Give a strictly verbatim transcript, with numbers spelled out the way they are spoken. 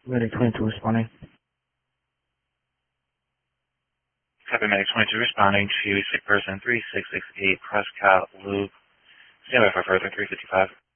Medic twenty-two responding. Copy, Medic twenty-two responding to sick person three six six eight Prescott Loop. Stand by for further three fifty-five.